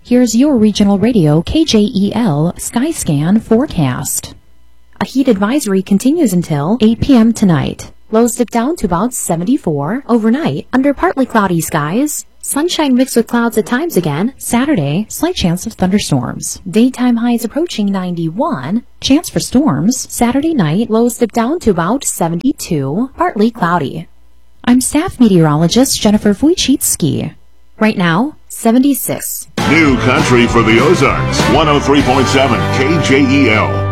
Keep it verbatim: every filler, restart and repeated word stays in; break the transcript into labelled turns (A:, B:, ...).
A: Here's your regional radio K J E L Skyscan forecast. A heat advisory continues until eight p m tonight. Lows dip down to about seventy-four. Overnight, under partly cloudy skies. Sunshine mixed with clouds at times again. Saturday, slight chance of thunderstorms. Daytime highs approaching ninety-one. Chance for storms. Saturday night, lows dip down to about seventy-two. Partly cloudy. I'm staff meteorologist Jennifer Wojcicki. Right now, seventy-six.
B: New country for the Ozarks. one oh three point seven K J E L.